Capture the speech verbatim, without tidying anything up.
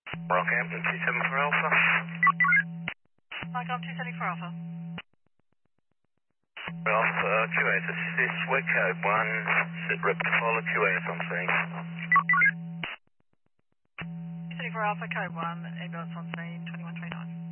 Rockhampton two seven four Alpha. Mike, I'm two seventy-four Alpha. Alpha uh, Q A, this is Wake Code one, sit rep to follow Q A if I'm seeing. two seventy-four Alpha, code one, ambulance on scene, twenty-one twenty-nine.